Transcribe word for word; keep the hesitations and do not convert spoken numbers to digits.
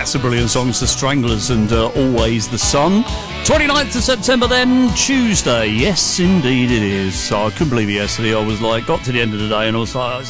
That's a brilliant song. It's the Stranglers and uh, Always the Sun. twenty-ninth of September then, Tuesday. Yes, indeed it is. So I couldn't believe it yesterday. I was like, got to the end of the day and I was like,